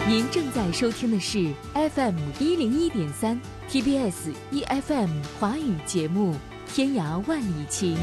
您正在收听的是 FM101.3 TBS EFM 华语节目《天涯万里情》。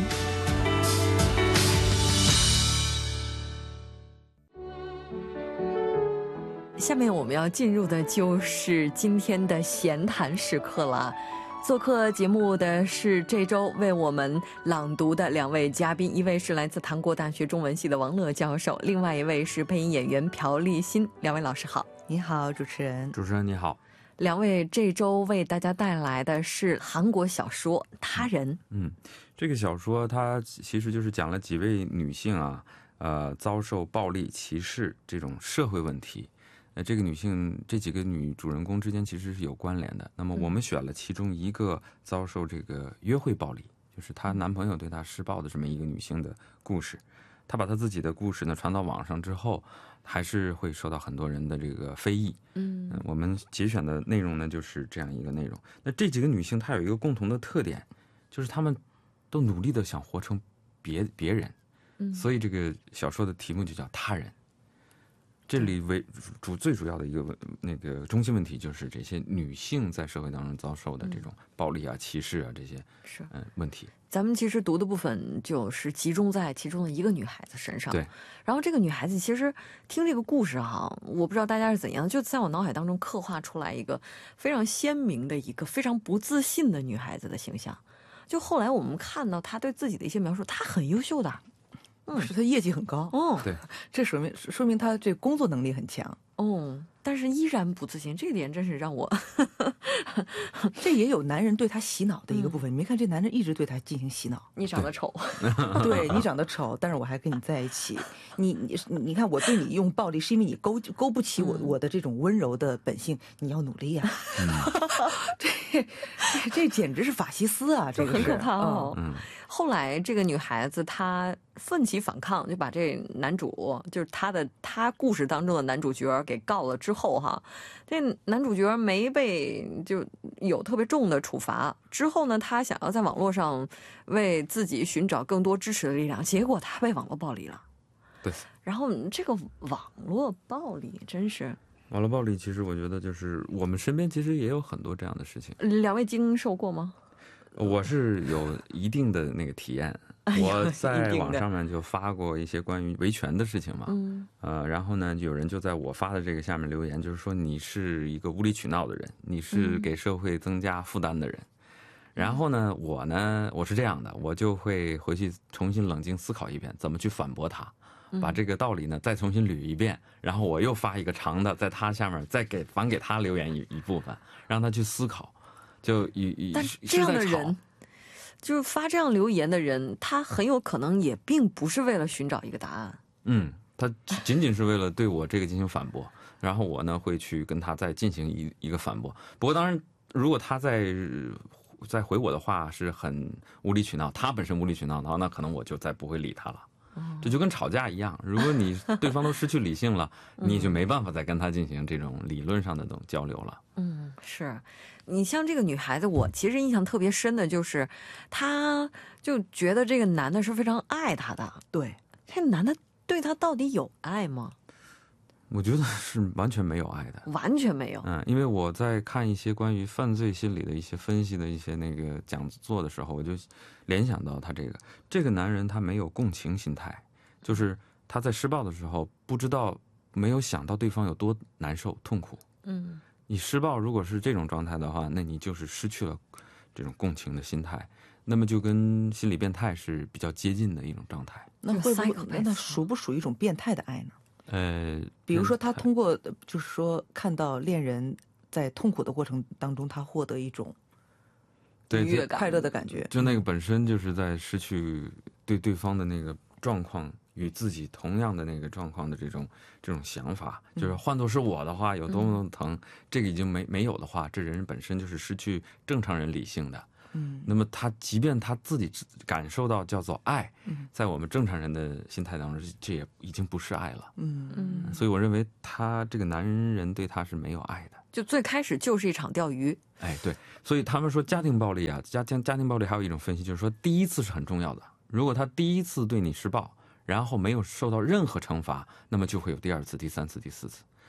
下面我们要进入的就是今天的闲谈时刻了。做客节目的是这周为我们朗读的两位嘉宾，一位是来自韩国大学中文系的王乐教授，另外一位是配音演员朴立新。两位老师好。 你好，主持人。 主持人你好。 两位这周为大家带来的是韩国小说《他人》。 这个小说它其实就是讲了几位女性啊，遭受暴力歧视这种社会问题。这个女性这几个女主人公之间其实是有关联的。那么我们选了其中一个遭受这个约会暴力，就是她男朋友对她施暴的这么一个女性的故事。她把她自己的故事呢传到网上之后，还是会受到很多人的这个非议。我们节选的内容呢就是这样一个内容。那这几个女性她有一个共同的特点，就是她们都努力的想活成别人，所以这个小说的题目就叫他人。这里最主要的一个中心问题就是这些女性在社会当中遭受的这种暴力啊、歧视啊这些问题。 咱们其实读的部分就是集中在其中的一个女孩子身上。 对。 然后这个女孩子其实听这个故事哈，我不知道大家是怎样，就在我脑海当中刻画出来一个非常鲜明的一个非常不自信的女孩子的形象。就后来我们看到她对自己的一些描述，她很优秀的。 是他业绩很高。 对， 这说明他这工作能力很强。 但是依然不自信，这点真是让我这也有男人对他洗脑的一个部分。你没看这男人一直对他进行洗脑， 你长得丑。 对，你长得丑，但是我还跟你在一起。你看我对你用暴力是因为你勾不起我的这种温柔的本性，你要努力呀。这简直是法西斯啊，这个很可怕哦。后来这个女孩子她奋起反抗，就把这男主，就是她故事当中的男主角给告了之后哈，这男主角没被就有特别重的处罚。之后呢，他想要在网络上为自己寻找更多支持的力量，结果他被网络暴力了。 对。然后这个网络暴力真是。 网络暴力其实我觉得就是我们身边其实也有很多这样的事情。 两位经受过吗？ 我是有一定的那个体验。我在网上面就发过一些关于维权的事情嘛。然后呢，有人就在我发的这个下面留言，就是说你是一个无理取闹的人，你是给社会增加负担的人。然后呢，我是这样的，我就会回去重新冷静思考一遍，怎么去反驳他。把这个道理呢再重新捋一遍，然后我又发一个长的，在他下面再给他留言一部分，让他去思考。 但这样的人，就是发这样留言的人，他很有可能也并不是为了寻找一个答案。 他仅仅是为了对我这个进行反驳，然后我呢会去跟他再进行一个反驳。不过当然，如果他再回我的话是很无理取闹，他本身无理取闹的话，那可能我就再不会理他了。这就跟吵架一样，如果你对方都失去理性了，你就没办法再跟他进行这种理论上的这种交流了。 是。你像这个女孩子，我其实印象特别深的就是，她就觉得这个男的是非常爱她的。 对， 这男的对她到底有爱吗？ 我觉得是完全没有爱的。 完全没有。 因为我在看一些关于犯罪心理的一些分析的一些那个讲座的时候，我就联想到他这个男人他没有共情心态，就是他在施暴的时候没有想到对方有多难受痛苦。你施暴如果是这种状态的话，那你就是失去了这种共情的心态，那么就跟心理变态是比较接近的一种状态。 那属不属于一种变态的爱呢？比如说他通过就是说看到恋人在痛苦的过程当中，他获得一种愉悦快乐的感觉， 就那个本身就是在失去对方的那个状况与自己同样的那个状况的这种想法，就是换作是我的话有多么疼，这个已经没有的话，这人本身就是失去正常人理性的。那么他即便他自己感受到叫做爱，在我们正常人的心态当中，这也已经不是爱了。所以我认为他这个男人对他是没有爱的， 就最开始就是一场钓鱼。 对，所以他们说家庭暴力啊，家庭暴力还有一种分析就是说，第一次是很重要的。如果他第一次对你施暴，然后没有受到任何惩罚，那么就会有第二次、第三次、第四次。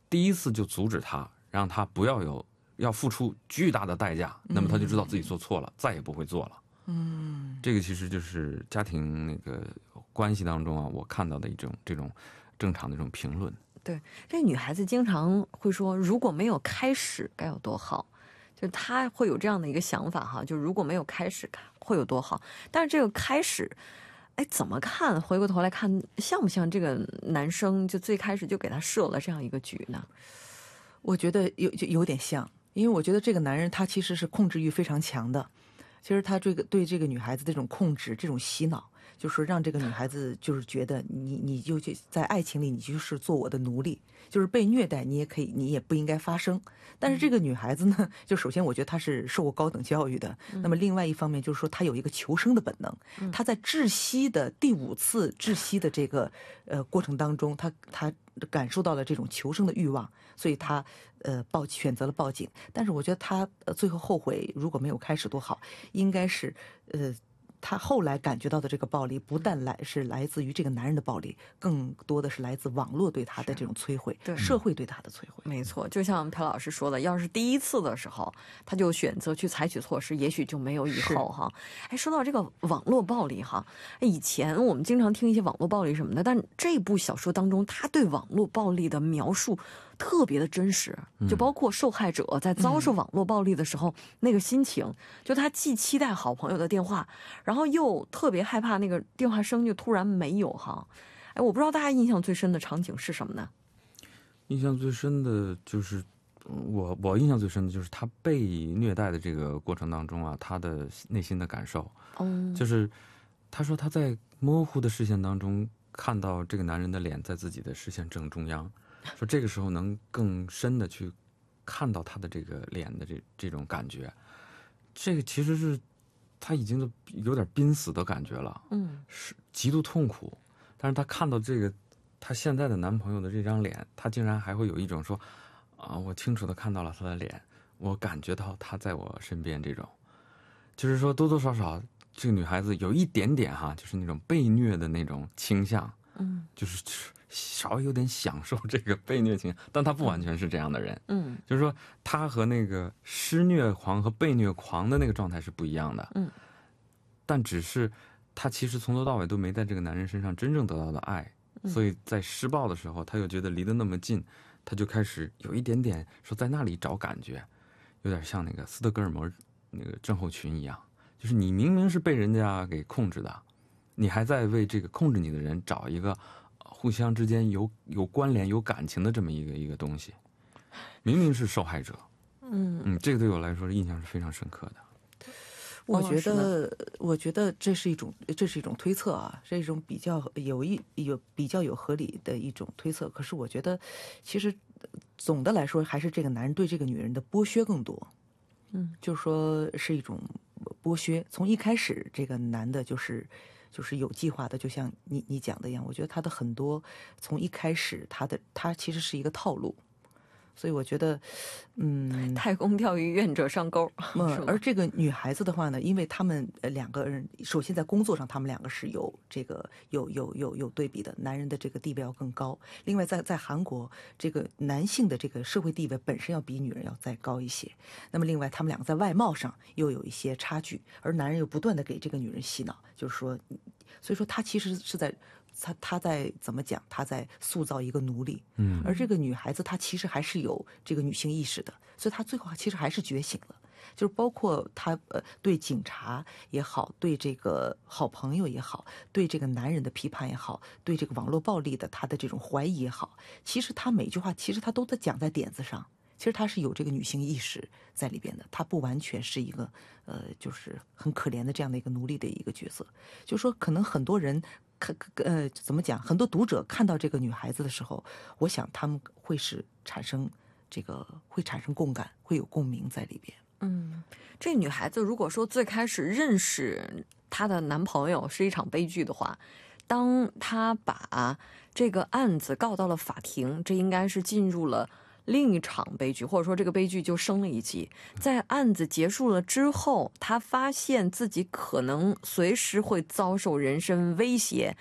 第一次就阻止他，让他不要付出巨大的代价，那么他就知道自己做错了，再也不会做了。这个其实就是家庭那个关系当中啊，我看到的这种正常的这种评论。 对，这女孩子经常会说，如果没有开始该有多好，就是她会有这样的一个想法哈，就如果没有开始会有多好。但是这个开始，哎，怎么看？回过头来看，像不像这个男生就最开始就给他设了这样一个局呢？ 我觉得有点像，因为我觉得这个男人他其实是控制欲非常强的。其实他对这个女孩子这种控制、这种洗脑，就是让这个女孩子就是觉得你就在爱情里，你就是做我的奴隶，就是被虐待你也不应该发生。但是这个女孩子呢，就首先我觉得她是受过高等教育的，那么另外一方面就是说她有一个求生的本能。她在窒息的第5次窒息的这个过程当中，她感受到了这种求生的欲望，所以她选择了报警。但是我觉得她最后后悔，如果没有开始多好，应该是他后来感觉到的这个暴力，不但是来自于这个男人的暴力，更多的是来自网络对他的这种摧毁，社会对他的摧毁。 没错，就像朴老师说的，要是第一次的时候他就选择去采取措施，也许就没有以后哈。哎，说到这个网络暴力哈，以前我们经常听一些网络暴力什么的，但这部小说当中，他对网络暴力的描述特别的真实，就包括受害者在遭受网络暴力的时候，那个心情，就他既期待好朋友的电话，然后又特别害怕那个电话声就突然没有哈。哎，我不知道大家印象最深的场景是什么呢？ 印象最深的就是我印象最深的就是他被虐待的这个过程当中啊，他的内心的感受。就是他说他在模糊的视线当中看到这个男人的脸在自己的视线正中央，说这个时候能更深的去看到他的这个脸的这种感觉，这个其实是他已经有点濒死的感觉了，是极度痛苦。但是他看到这个他现在的男朋友的这张脸，他竟然还会有一种说我清楚的看到了他的脸，我感觉到他在我身边，这种就是说多多少少这个女孩子有一点点哈，就是那种被虐的那种倾向，就是稍微有点享受这个被虐倾向，但他不完全是这样的人，就是说他和那个施虐狂和被虐狂的那个状态是不一样的，但只是他其实从头到尾都没在这个男人身上真正得到的爱，所以在施暴的时候，他又觉得离得那么近，他就开始有一点点说在那里找感觉，有点像那个斯德哥尔摩那个症候群一样，就是你明明是被人家给控制的，你还在为这个控制你的人找一个互相之间有关联有感情的这么一个东西，明明是受害者。这个对我来说印象是非常深刻的。 我觉得这是一种推测啊，这是一种比较有合理的一种推测。可是我觉得，其实总的来说，还是这个男人对这个女人的剥削更多。就是说是一种剥削。从一开始，这个男的就是有计划的，就像你讲的一样。我觉得他的很多从一开始，他其实是一个套路。所以我觉得， 太公钓鱼，愿者上钩。 而这个女孩子的话呢，因为他们两个人，首先在工作上，他们两个是有这个有对比的，男人的这个地位要更高。另外，在韩国，这个男性的这个社会地位本身要比女人要再高一些。那么，另外他们两个在外貌上又有一些差距，而男人又不断的给这个女人洗脑，就是说，所以说他其实是在。他在怎么讲？他在塑造一个奴隶，而这个女孩子她其实还是有这个女性意识的，所以她最后其实还是觉醒了。就是包括她对警察也好，对这个好朋友也好，对这个男人的批判也好，对这个网络暴力的她的这种怀疑也好，其实她每句话其实她都在讲在点子上。其实她是有这个女性意识在里边的，她不完全是一个就是很可怜的这样的一个奴隶的一个角色。就是说，可能很多人怎么讲？很多读者看到这个女孩子的时候，我想他们会产生共感，会有共鸣在里边。 这女孩子如果说最开始认识她的男朋友是一场悲剧的话，当她把这个案子告到了法庭，这应该是进入了另一场悲剧，或者说这个悲剧就升了一级。在案子结束了之后，他发现自己可能随时会遭受人身威胁，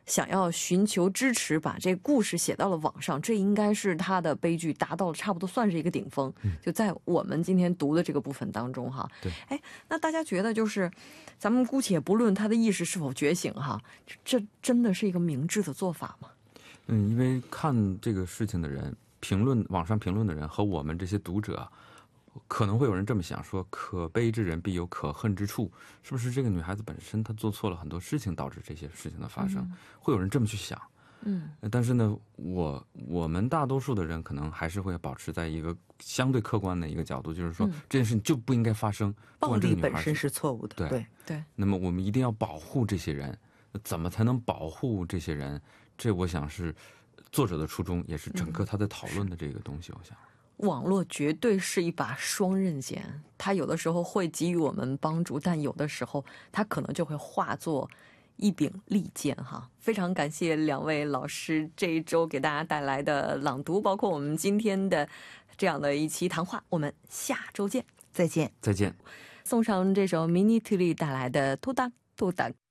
想要寻求支持，把这故事写到了网上，这应该是他的悲剧达到了差不多算是一个顶峰。就在我们今天读的这个部分当中哈。 对， 哎，那大家觉得就是咱们姑且不论他的意识是否觉醒哈，这真的是一个明智的做法吗？ 因为看这个事情的人，网上评论的人和我们这些读者，可能会有人这么想说，可悲之人必有可恨之处，是不是这个女孩子本身她做错了很多事情导致这些事情的发生，会有人这么去想。但是呢，我们大多数的人可能还是会保持在一个相对客观的一个角度，就是说这件事情就不应该发生， 暴力本身是错误的。 对。 那么我们一定要保护这些人，怎么才能保护这些人？这我想是作者的初衷，也是整个他在讨论的这个东西。我想， 网络绝对是一把双刃剑，它有的时候会给予我们帮助，但有的时候它可能就会化作一柄利剑哈。非常感谢两位老师这一周给大家带来的朗读，包括我们今天的这样的一期谈话，我们下周见， 再见。 再见。 送上这首 Mini Tully 带来的《토닥토닥》。